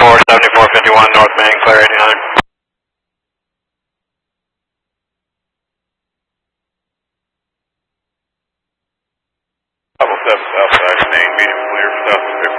7451 North Main, clear 89. Level 7 Southside, Main, medium clear, south